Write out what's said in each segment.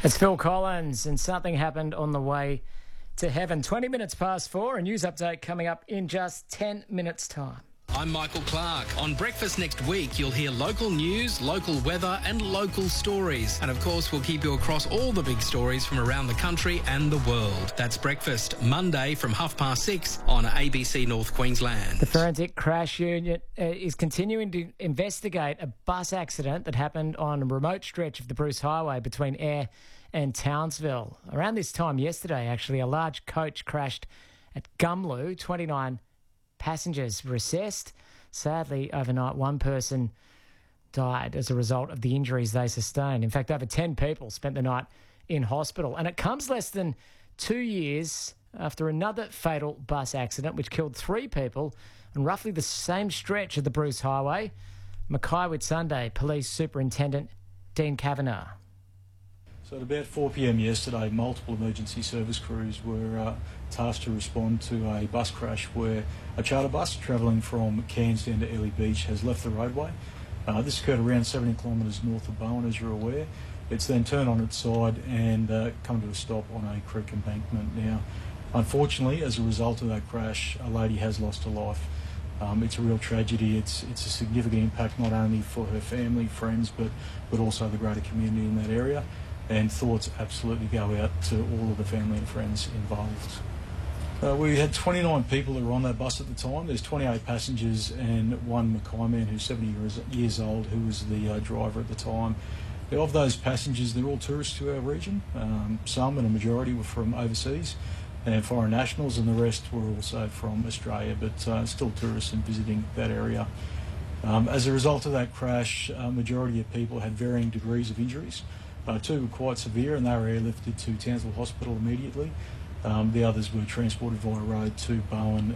It's Phil Collins, and something happened on the way to heaven. 20 minutes past 4, a news update coming up in just 10 minutes' time. I'm Michael Clark. On Breakfast next week, you'll hear local news, local weather and local stories. And of course, we'll keep you across all the big stories from around the country and the world. That's Breakfast, Monday from 6:30 on ABC North Queensland. The Forensic Crash Unit is continuing to investigate a bus accident that happened on a remote stretch of the Bruce Highway between Ayr and Townsville. Around this time yesterday, actually, a large coach crashed at Gumlu. 29 passengers were assessed. Sadly, overnight, one person died as a result of the injuries they sustained. In fact, over 10 people spent the night in hospital. And it comes less than 2 years after another fatal bus accident which killed 3 people on roughly the same stretch of the Bruce Highway. Mackay Whitsunday Police Superintendent Dean Kavanagh. So at about 4 p.m. yesterday, multiple emergency service crews were tasked to respond to a bus crash where a charter bus travelling from Cairns down to Early Beach has left the roadway. This occurred around 70 kilometres north of Bowen, as you're aware. It's then turned on its side and come to a stop on a creek embankment. Now, unfortunately, as a result of that crash, a lady has lost her life. It's a real tragedy. It's a significant impact not only for her family, friends, but also the greater community in that area. And thoughts absolutely go out to all of the family and friends involved. We had 29 people that were on that bus at the time. There's 28 passengers and one Mackay man who's 70 years old, who was the driver at the time. Of those passengers, they're all tourists to our region. Some, and a majority, were from overseas and foreign nationals, and the rest were also from Australia, but still tourists and visiting that area. As a result of that crash, a majority of people had varying degrees of injuries. 2 were quite severe and they were airlifted to Townsville Hospital immediately. The others were transported via road to Bowen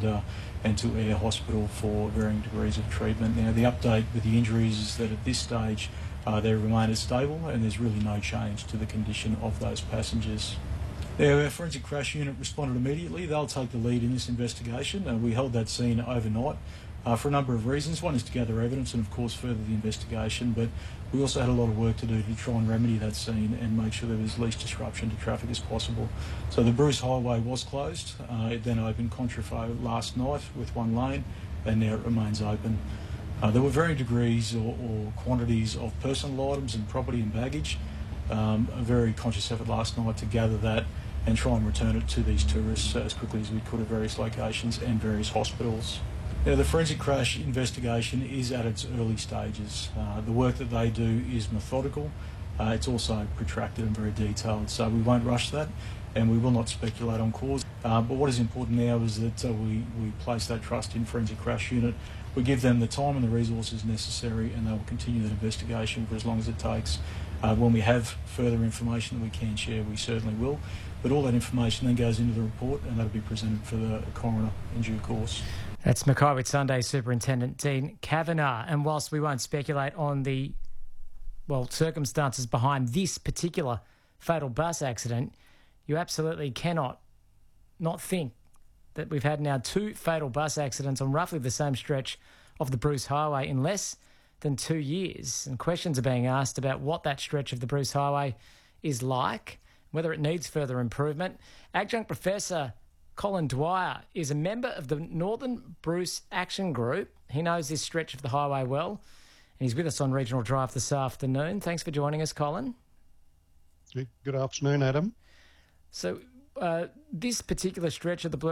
and to Ayr Hospital for varying degrees of treatment. Now, the update with the injuries is that at this stage they remain as stable and there's really no change to the condition of those passengers. Now, our Forensic Crash Unit responded immediately. They'll take the lead in this investigation. We held that scene overnight for a number of reasons. One is to gather evidence and, of course, further the investigation, but we also had a lot of work to do to try and remedy that scene and make sure there was least disruption to traffic as possible. So the Bruce Highway was closed. It then opened contra flow last night with one lane, and now it remains open. There were varying degrees or quantities of personal items and property and baggage. A very conscious effort last night to gather that and try and return it to these tourists as quickly as we could at various locations and various hospitals. Now, the Forensic Crash investigation is at its early stages. The work that they do is methodical. It's also protracted and very detailed, so we won't rush that and we will not speculate on cause. But what is important now is that we place that trust in Forensic Crash Unit. We give them the time and the resources necessary, and they will continue that investigation for as long as it takes. When we have further information that we can share, we certainly will. But all that information then goes into the report, and that'll be presented for the coroner in due course. That's Mackay Whitsunday Superintendent Dean Kavanagh. And whilst we won't speculate on the circumstances behind this particular fatal bus accident, you absolutely cannot not think that we've had now 2 fatal bus accidents on roughly the same stretch of the Bruce Highway in less than 2 years. And questions are being asked about what that stretch of the Bruce Highway is like, whether it needs further improvement. Adjunct Professor Colin Dwyer is a member of the Northern Bruce Action Group. He knows this stretch of the highway well, and he's with us on Regional Drive this afternoon. Thanks for joining us, Colin. Good afternoon, Adam. So this particular stretch of the